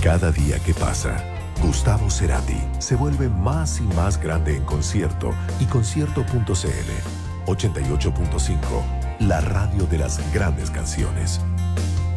Cada día que pasa, Gustavo Cerati se vuelve más y más grande en concierto y concierto.cl 88.5, la radio de las grandes canciones.